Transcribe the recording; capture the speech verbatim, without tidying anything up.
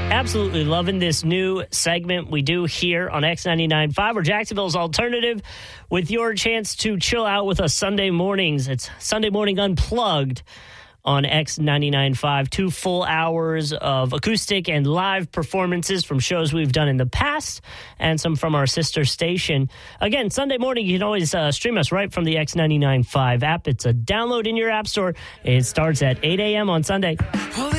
Absolutely loving this new segment we do here on X ninety-nine point five, or Jacksonville's alternative, with your chance to chill out with us Sunday mornings. It's Sunday Morning Unplugged on X ninety-nine point five. Two full hours of acoustic and live performances from shows we've done in the past and some from our sister station. Again, Sunday morning, you can always uh, stream us right from the X ninety-nine point five app. It's a download in your app store. It starts at eight a.m. on Sunday.